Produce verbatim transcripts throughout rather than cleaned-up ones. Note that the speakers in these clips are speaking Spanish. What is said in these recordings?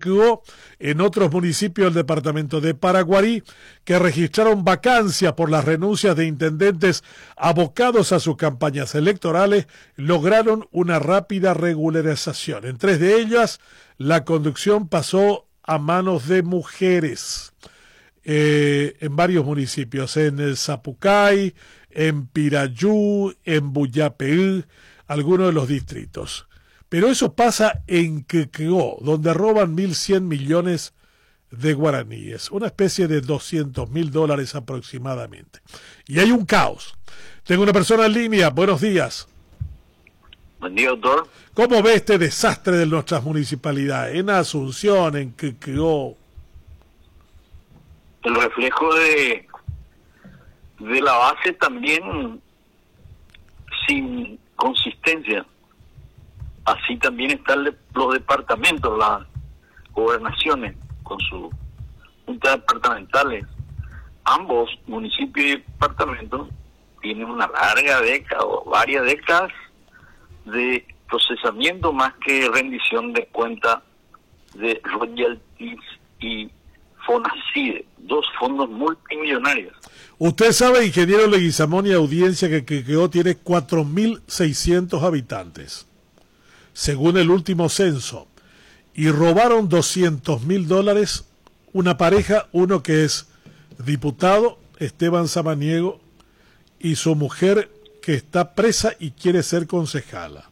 Quequegó, en otros municipios del departamento de Paraguarí, que registraron vacancias por las renuncias de intendentes abocados a sus campañas electorales, lograron una rápida regularización. En tres de ellas, la conducción pasó a manos de mujeres. Eh, en varios municipios, en el Zapucay, en Pirayú, en Buyapeú, algunos de los distritos. Pero eso pasa en Quequegó, donde roban mil cien millones de guaraníes, una especie de doscientos mil dólares aproximadamente. Y hay un caos. Tengo una persona en línea. Buenos días. Buen día, doctor. ¿Cómo ve este desastre de nuestras municipalidades? En Asunción, en Quequegó. El reflejo de, de la base también sin consistencia. Así también están los departamentos, las gobernaciones con sus juntas departamentales. Ambos, municipios y departamentos, tienen una larga década o varias décadas de procesamiento más que rendición de cuenta de royalties y Fonacide, dos fondos multimillonarios. Usted sabe, ingeniero Leguizamón y audiencia, que Quequegó tiene cuatro mil seiscientos habitantes, según el último censo, y robaron doscientos mil dólares una pareja, uno que es diputado, Esteban Samaniego, y su mujer que está presa y quiere ser concejala.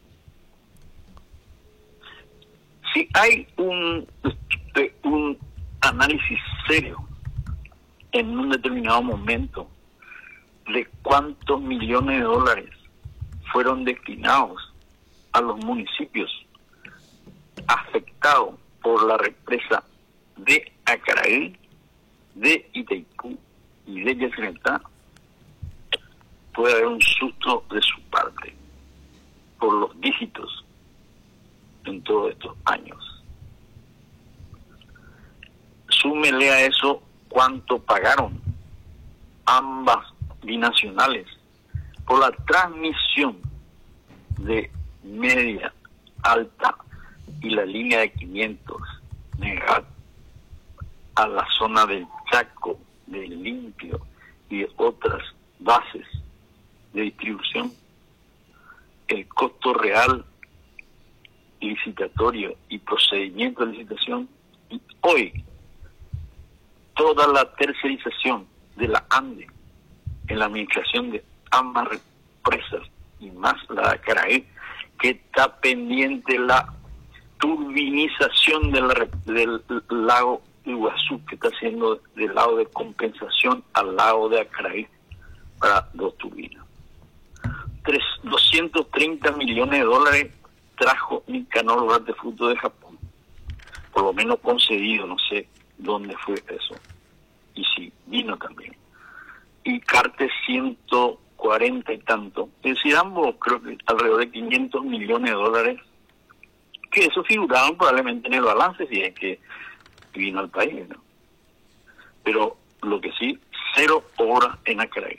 Si hay un, un análisis serio en un determinado momento de cuántos millones de dólares fueron destinados a los municipios afectados por la represa de Acaraí, de Itaipú y de Yacyretá, puede haber un susto de su parte por los dígitos en todos estos años. Súmele a eso cuánto pagaron ambas binacionales por la transmisión de media, alta y la línea de quinientos megahercios a la zona del Chaco, del Limpio y de otras bases de distribución. El costo real licitatorio y procedimiento de licitación, y hoy toda la tercerización de la ANDE en la administración de ambas represas y más la de Acaraí, que está pendiente la turbinización de la, del lago Iguazú, que está haciendo del lado de compensación al lago de Acaraí para dos turbinas. Tres, doscientos treinta millones de dólares trajo Nicanor Hortefruto de Japón, por lo menos concedido, no sé dónde fue eso, y si vino también. Y Carte ciento cuarenta y tanto, es decir, ambos creo que alrededor de quinientos millones de dólares, que eso figuraban probablemente en el balance si es que vino al país, ¿no? Pero lo que sí, cero obras en Acaraí.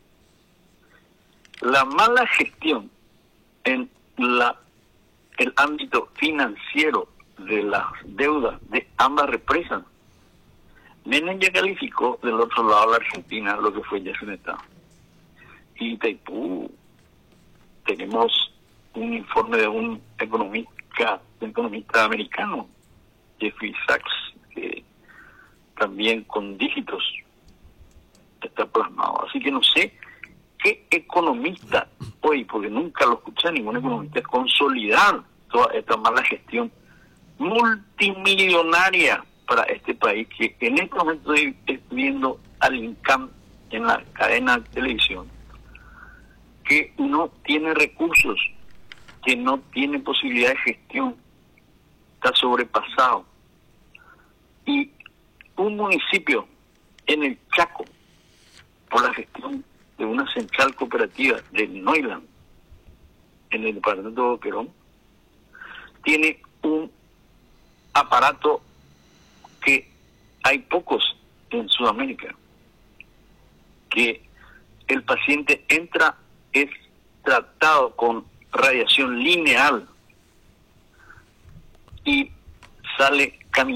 La mala gestión en la el ámbito financiero de las deudas de ambas represas, Menem ya calificó del otro lado de la Argentina lo que fue Yacyretá. Y Itaipú, tenemos un informe de un economista, un economista americano, Jeffrey Sachs, que también con dígitos está plasmado. Así que no sé qué economista hoy, porque nunca lo escuché ningún economista, consolidar toda esta mala gestión multimillonaria para este país, que en este momento estoy viendo al INCAM en la cadena de televisión, que no tiene recursos, que no tiene posibilidad de gestión, está sobrepasado. Y un municipio en el Chaco, por la gestión de una central cooperativa de Neuland, en el departamento de Boquerón, tiene un aparato que hay pocos en Sudamérica, que el paciente entra, es tratado con radiación lineal y sale caminando